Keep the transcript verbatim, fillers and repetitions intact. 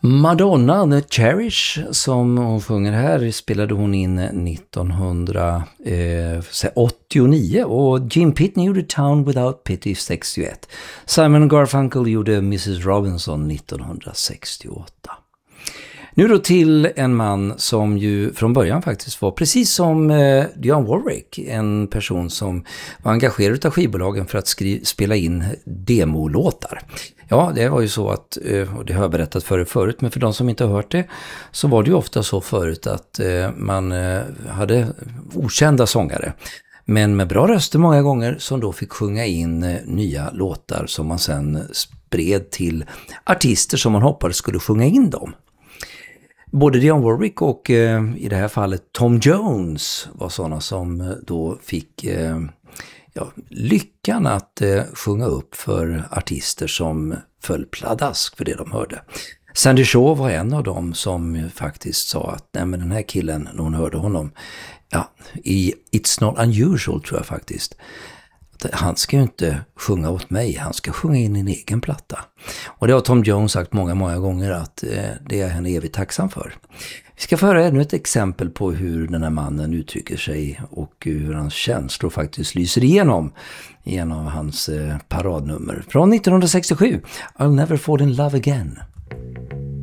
Madonna, The Cherish, som hon sjunger här, spelade hon in nittonhundraåttionio och Jim Pitney gjorde Town Without Pity sextioett. Simon Garfunkel gjorde missus Robinson nittonhundrasextioåtta. Nu då till en man som ju från början faktiskt var precis som eh, Dionne Warwick, en person som var engagerad av skivbolagen för att skri- spela in demolåtar. Ja, det var ju så att, och det har jag berättat för er förut, men för de som inte har hört det så var det ju ofta så förut att man hade okända sångare, men med bra röster många gånger, som då fick sjunga in nya låtar som man sen spred till artister som man hoppades skulle sjunga in dem. Både Dionne Warwick och i det här fallet Tom Jones var sådana som då fick... Ja, lyckan att eh, sjunga upp för artister som föll pladask för det de hörde. Sandy Shaw var en av dem som faktiskt sa att nej, men den här killen, när hon hörde honom, ja, i It's Not Unusual tror jag faktiskt, att han ska ju inte sjunga åt mig, han ska sjunga in en egen platta. Och det har Tom Jones sagt många, många gånger att eh, det är han evigt tacksam för. Vi ska föra ännu ett exempel på hur den här mannen uttrycker sig och hur hans känslor faktiskt lyser igenom i en av hans eh, paradnummer från nittonhundrasextiosju, I'll Never Fall in Love Again.